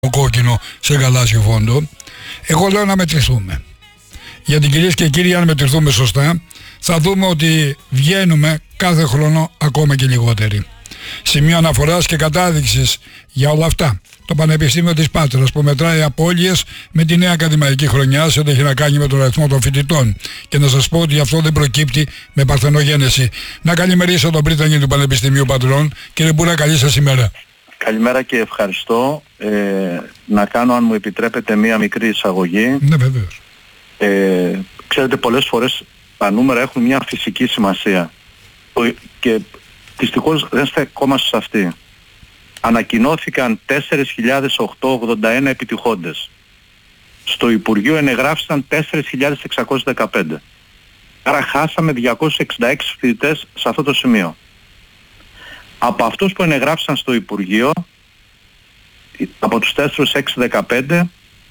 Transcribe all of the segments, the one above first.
κόκκινο σε γαλάζιο φόντο. Εγώ λέω να μετρηθούμε. Γιατί κυρίες και κύριοι, αν μετρηθούμε σωστά, θα δούμε ότι βγαίνουμε κάθε χρόνο ακόμα και λιγότεροι. Σημείο αναφοράς και κατάδειξης για όλα αυτά, το Πανεπιστήμιο της Πάτρας, που μετράει απώλειες με τη νέα ακαδημαϊκή χρονιά σε ό,τι έχει να κάνει με τον αριθμό των φοιτητών. Και να σας πω ότι αυτό δεν προκύπτει με παρθενογένεση. Να καλημερίσω τον πρίτανη του Πανεπιστημίου Πατρών. Κύριε Μπούρα, καλή σας ημέρα. Καλημέρα και ευχαριστώ. Να κάνω, αν μου επιτρέπετε, μία μικρή εισαγωγή. Ναι, βεβαίως. Ξέρετε, πολλές φορές τα νούμερα έχουν μια φυσική σημασία και δυστυχώς δεν στεκόμαστε σε αυτή. Ανακοινώθηκαν 4.881 επιτυχόντες. Στο Υπουργείο ενεγράφησαν 4.615. Άρα χάσαμε 266 φοιτητές σε αυτό το σημείο. Από αυτούς που ενεγράφησαν στο Υπουργείο, από τους 4.615,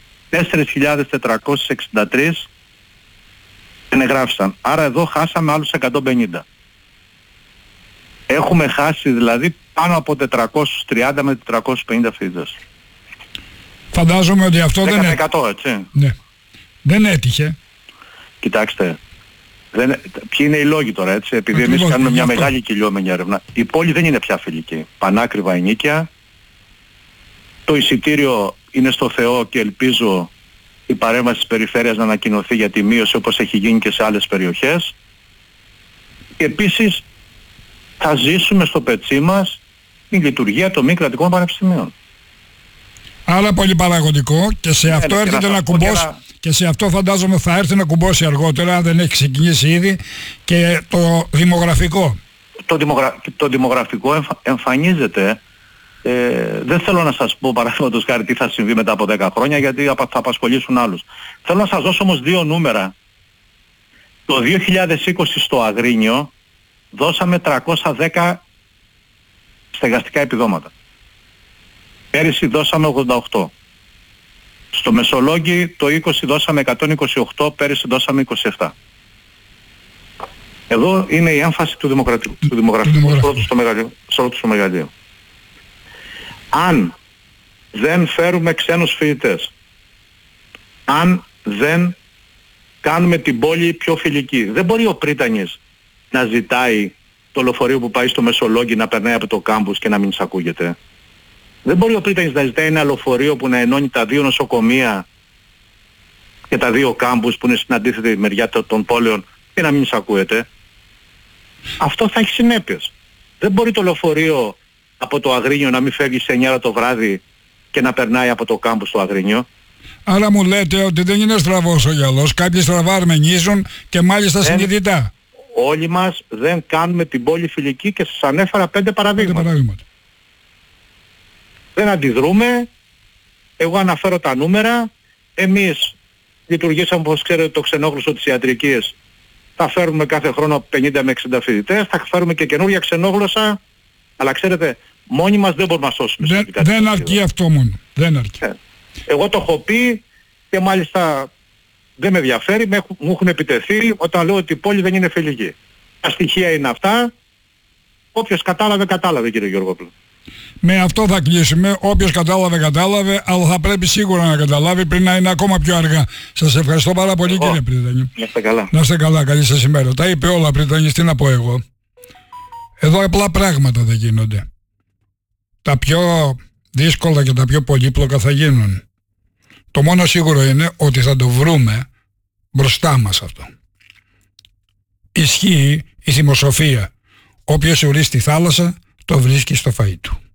4.463 ενεγράφησαν. Άρα εδώ χάσαμε άλλους 150. Έχουμε χάσει δηλαδή πάνω από 430 με 450 φοιτητές. Φαντάζομαι ότι αυτό 10%, έτσι. Ναι. Δεν έτυχε. Κοιτάξτε, ποιοι είναι οι λόγοι τώρα, έτσι, επειδή Ακριβώς, εμείς κάνουμε μια αυτό. μεγάλη κυλιόμενη έρευνα. Η πόλη δεν είναι πια φιλική. Πανάκριβα ενοίκια. Το εισιτήριο είναι στο Θεό και ελπίζω η παρέμβαση της περιφέρειας να ανακοινωθεί για τη μείωση, όπως έχει γίνει και σε άλλες περιοχές. Και επίσης θα ζήσουμε στο πετσί μας η λειτουργία των μη κρατικών πανεπιστημίων. Άρα πολύ παραγωγικό, και σε αυτό και έρχεται να να σας πω κουμπώσει. και Και σε αυτό φαντάζομαι θα έρθει να κουμπώσει αργότερα, αν δεν έχει ξεκινήσει ήδη, και το δημογραφικό. Το δημογραφικό εμφανίζεται. Δεν θέλω να σας πω παραδείγματος χάρη τι θα συμβεί μετά από 10 χρόνια, γιατί θα απασχολήσουν άλλους. Θέλω να σας δώσω όμως δύο νούμερα. Το 2020 στο Αγρίνιο δώσαμε 310 στεγαστικά επιδόματα. Πέρυσι δώσαμε 88. Στο Μεσολόγγι το 20 δώσαμε 128, πέρυσι δώσαμε 27. Εδώ είναι η έμφαση του δημογραφικού στρώτου στο μεγαλείο. Αν δεν φέρουμε ξένους φοιτητές, αν δεν κάνουμε την πόλη πιο φιλική, δεν μπορεί ο πρίτανης να ζητάει το λεωφορείο που πάει στο Μεσολόγγι να περνάει από το κάμπους και να μην εισακούγεται. Δεν μπορεί ο πρίτανης να ζητάει ένα λεωφορείο που να ενώνει τα δύο νοσοκομεία και τα δύο κάμπους που είναι στην αντίθετη μεριά των πόλεων και να μην εισακούεται. Αυτό θα έχει συνέπειες. Δεν μπορεί το λεωφορείο από το Αγρίνιο να μην φεύγει σε 9 το βράδυ και να περνάει από το κάμπους στο Αγρίνιο. Άρα μου λέτε ότι δεν είναι στραβός ο γυαλός, κάποιοι στραβά αρμενίζουν και μάλιστα συνειδητά. Όλοι μας δεν κάνουμε την πόλη φιλική και σας ανέφερα 5 παραδείγματα. Δεν αντιδρούμε. Εγώ αναφέρω τα νούμερα. Εμείς λειτουργήσαμε, όπως ξέρετε, το ξενόγλωσσο της ιατρικής. Θα φέρουμε κάθε χρόνο 50 με 60 φοιτητές. Θα φέρουμε και καινούργια ξενόγλωσσα. Αλλά ξέρετε, μόνοι μας δεν μπορούμε να σώσουμε. Δεν αρκεί αυτό μόνο. Δεν αρκεί. Εγώ το έχω πει και μάλιστα δεν με ενδιαφέρει. Μου έχουν επιτεθεί όταν λέω ότι η πόλη δεν είναι φιλική. Τα στοιχεία είναι αυτά. Όποιος κατάλαβε, κατάλαβε, κύριε Γιώργοπλου. Με αυτό θα κλείσουμε. Όποιος κατάλαβε, κατάλαβε, αλλά θα πρέπει σίγουρα να καταλάβει πριν να είναι ακόμα πιο αργά. Σας ευχαριστώ πάρα πολύ, κύριε Πρίτανη. Να είστε καλά. Να είστε καλά, καλή σας ημέρα. Τα είπε όλα, Πρίτανη, τι να πω εγώ. Εδώ απλά πράγματα δεν γίνονται. Τα πιο δύσκολα και τα πιο πολύπλοκα θα γίνουν. Το μόνο σίγουρο είναι ότι θα το βρούμε μπροστά μας αυτό. Ισχύει η θυμοσοφία. Όποιος ουρεί στη θάλασσα, το βρίσκει στο φαΐ του.